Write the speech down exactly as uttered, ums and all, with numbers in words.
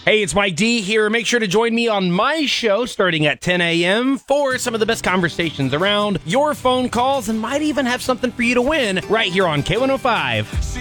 Hey, it's Mike D here. Make sure to join me on my show starting at ten a.m. for some of the best conversations around, your phone calls, and might even have something for you to win right here on K one oh five.